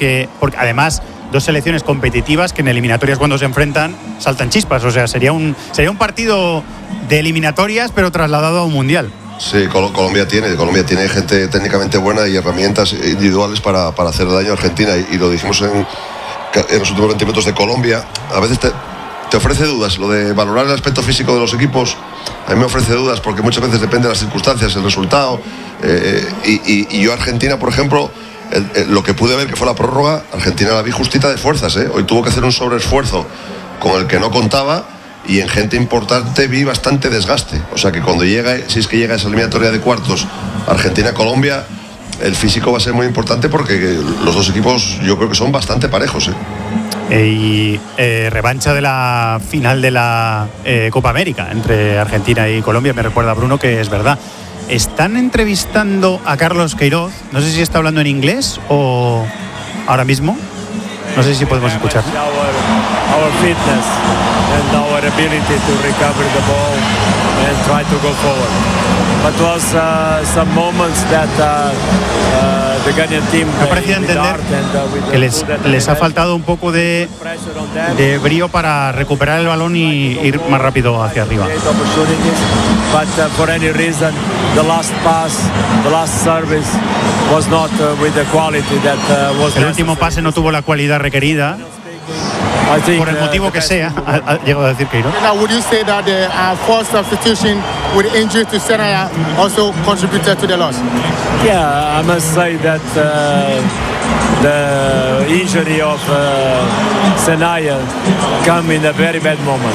porque además dos selecciones competitivas que en eliminatorias cuando se enfrentan saltan chispas, o sea, sería un partido de eliminatorias pero trasladado a un mundial. Sí, Colombia tiene gente técnicamente buena y herramientas individuales para hacer daño a Argentina, y lo dijimos en los últimos 20 minutos de Colombia. A veces te ofrece dudas, lo de valorar el aspecto físico de los equipos, a mí me ofrece dudas porque muchas veces depende de las circunstancias, el resultado, y yo Argentina, por ejemplo, lo que pude ver que fue la prórroga, Argentina la vi justita de fuerzas, hoy tuvo que hacer un sobreesfuerzo con el que no contaba, y en gente importante vi bastante desgaste, o sea que cuando si es que llega esa eliminatoria de cuartos Argentina-Colombia, el físico va a ser muy importante porque los dos equipos yo creo que son bastante parejos. Y revancha de la final de la Copa América entre Argentina y Colombia, me recuerda Bruno que es verdad. Están entrevistando a Carlos Queiroz, no sé si está hablando en inglés o ahora mismo, no sé si podemos escuchar. Our fitness and our ability to recover the ball and try to go forward. But was some moments that the Ghanaian team me ha parecido entender que les ha faltado un poco de brío para recuperar el balón y ir más rápido hacia arriba. But for any reason, the last pass, the last service was not with the quality that was. El último pase no tuvo la cualidad requerida. Por el motivo que sea, ha llegado a decir Queiroz. Would you say that the forced substitution with injury to Senaya also contributed to the loss? Yeah, I must say that the injury of Senaya came in a very bad moment.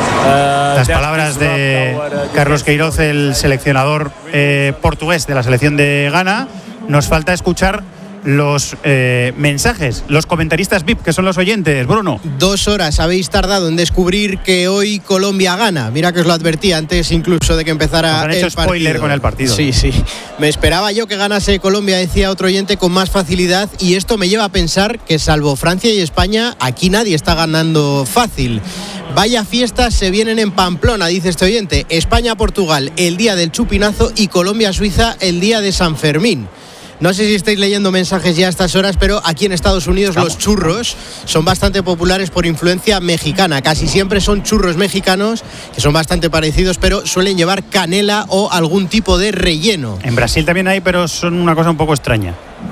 Las palabras de Carlos Queiroz, el seleccionador portugués de la selección de Ghana. Nos falta escuchar los mensajes, los comentaristas VIP, que son los oyentes. Bruno. 2 horas habéis tardado en descubrir que hoy Colombia gana. Mira que os lo advertí antes incluso de que empezara han hecho spoiler con el partido. Sí. Me esperaba yo que ganase Colombia, decía otro oyente, con más facilidad, y esto me lleva a pensar que salvo Francia y España, aquí nadie está ganando fácil. Vaya fiestas se vienen en Pamplona, dice este oyente. España-Portugal el día del chupinazo y Colombia-Suiza el día de San Fermín. No sé si estáis leyendo mensajes ya a estas horas, pero aquí en Estados Unidos los churros son bastante populares por influencia mexicana. Casi siempre son churros mexicanos, que son bastante parecidos, pero suelen llevar canela o algún tipo de relleno. En Brasil también hay, pero son una cosa un poco extraña.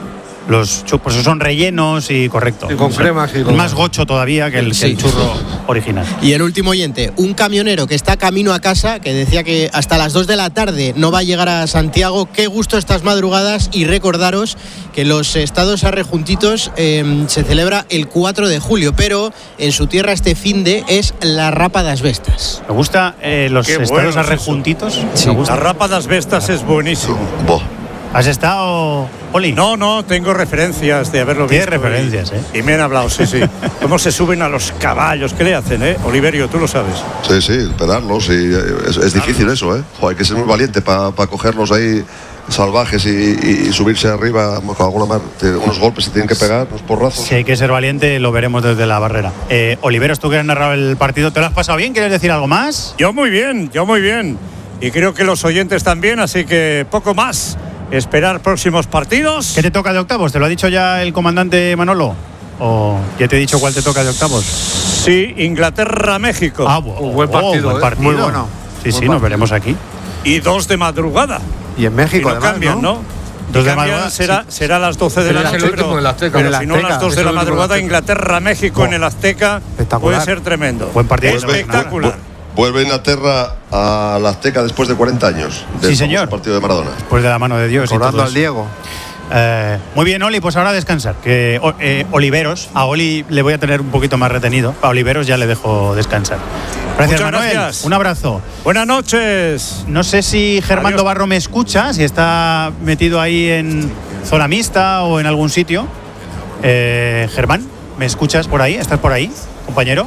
Los churros son rellenos y correcto. Y con crema, sí. Más gocho todavía que el churro original. Y el último oyente, un camionero que está camino a casa, que decía que hasta las 2 de la tarde no va a llegar a Santiago. Qué gusto estas madrugadas, y recordaros que los estados arrejuntitos se celebra el 4 de julio, pero en su tierra este finde es la Rapa das Vestas. Me gusta los estados arrejuntitos. Sí. La Rapa das Vestas es buenísimo. ¿Has estado, Oli? No, tengo referencias de haberlo visto. ¿Qué referencias, y me han hablado, sí. Cómo se suben a los caballos, ¿qué le hacen, Oliverio, tú lo sabes? Sí, pelarlos, y es difícil eso, hay que ser muy valiente para cogerlos ahí salvajes y subirse arriba con unos golpes se tienen que pegar, unos porrazos. Si hay que ser valiente, lo veremos desde la barrera. Oliveros, tú que has narrado el partido, ¿te lo has pasado bien? ¿Quieres decir algo más? Yo muy bien. Y creo que los oyentes también, así que poco más. Esperar próximos partidos. ¿Qué te toca de octavos? ¿Te lo ha dicho ya el comandante Manolo? ¿O ya te he dicho cuál te toca de octavos? Sí, Inglaterra-México. Buen partido, buen partido. Muy bueno. Sí, nos veremos aquí. Y 2 de madrugada. Y en México, y no además, cambian, ¿no? 2 de madrugada. Será a las 12 de la noche. Pero si no, a las 2 de la madrugada, Inglaterra-México en el Azteca. Puede ser tremendo. Buen partido. Espectacular. Vuelve Inglaterra a la Azteca después de 40 años. Sí, señor. Partido de Maradona. Después de la mano de Dios. Recordando al Diego. Muy bien, Oli, pues ahora a descansar. Que Oliveros, a Oli le voy a tener un poquito más retenido. A Oliveros ya le dejo descansar. Gracias, Muchas Manuel. Gracias. Un abrazo. Buenas noches. No sé si Germán Barro me escucha, si está metido ahí en zona mixta o en algún sitio. Germán, ¿me escuchas por ahí? ¿Estás por ahí, compañero?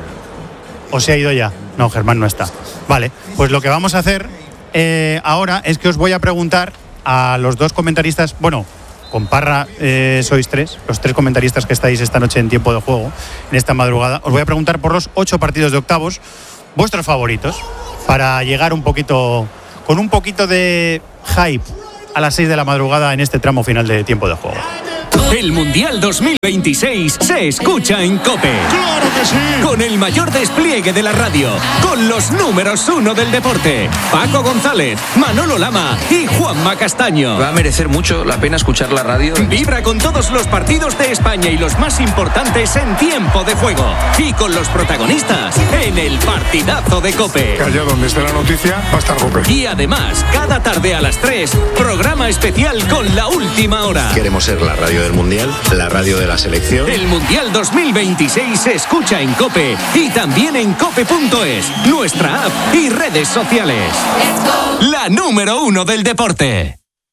¿O se ha ido ya? No, Germán no está. Vale, pues lo que vamos a hacer ahora es que os voy a preguntar a los 2 comentaristas, bueno, con Parra sois 3, los 3 comentaristas que estáis esta noche en tiempo de juego, en esta madrugada. Os voy a preguntar por los 8 partidos de octavos, vuestros favoritos, para llegar con un poquito de hype a las 6 de la madrugada en este tramo final de tiempo de juego. El Mundial 2026 se escucha en COPE. ¡Claro que sí! Con el mayor despliegue de la radio, con los números 1 del deporte, Paco González, Manolo Lama y Juanma Castaño. Va a merecer mucho la pena escuchar la radio. Vibra con todos los partidos de España y los más importantes en tiempo de juego. Y con los protagonistas en el partidazo de COPE. Allá donde esté la noticia va a estar COPE. Y además, cada tarde a las 3, programa especial con La Última Hora. Queremos ser la radio del Mundial, la radio de la selección. El Mundial 2026 se escucha en COPE y también en cope.es, nuestra app y redes sociales. La número 1 del deporte.